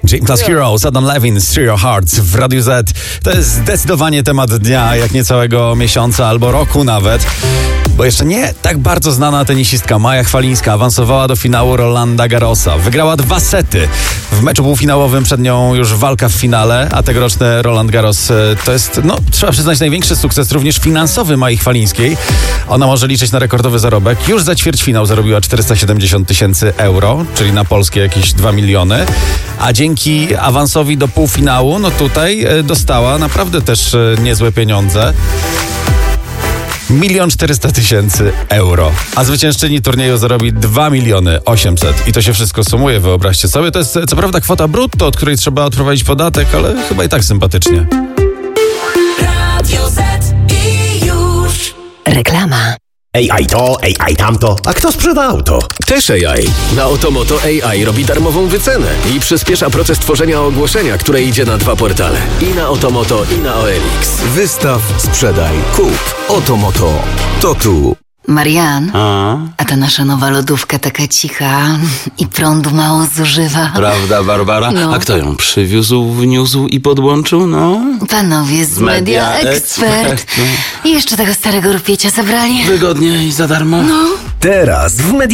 Gym Class Heroes, Adam Levine, Stereo Hearts w Radiu Z. To jest zdecydowanie temat dnia, jak nie całego miesiąca albo roku nawet. Bo jeszcze nie tak bardzo znana tenisistka Maja Chwalińska awansowała do finału Rolanda Garrosa. Wygrała 2 sety. W meczu półfinałowym przed nią już walka w finale, a tegoroczny Roland Garros to jest, trzeba przyznać, największy sukces również finansowy Mai Chwalińskiej. Ona może liczyć na rekordowy zarobek. Już za ćwierćfinał zarobiła 470 000 euro, czyli na polskie jakieś 2 miliony. A dzięki awansowi do półfinału, tutaj dostała naprawdę też niezłe pieniądze. 1 400 000 euro. A zwyciężczyni turnieju zarobi 2 800 000. I to się wszystko sumuje, wyobraźcie sobie. To jest co prawda kwota brutto, od której trzeba odprowadzić podatek, ale chyba i tak sympatycznie. Radio Z i już. Reklama. AI to, AI tamto. A kto sprzeda auto? Też AI. Na Otomoto AI robi darmową wycenę i przyspiesza proces tworzenia ogłoszenia, które idzie na 2 portale. I na Otomoto, i na OLX. Wystaw, sprzedaj, kup. Otomoto. To tu. Marian, a ta nasza nowa lodówka taka cicha i prądu mało zużywa. Prawda, Barbara? No. A kto ją przywiózł, wniósł i podłączył? Panowie z Media Expert. I jeszcze tego starego rupiecia zabrali. Wygodnie i za darmo? Teraz w Media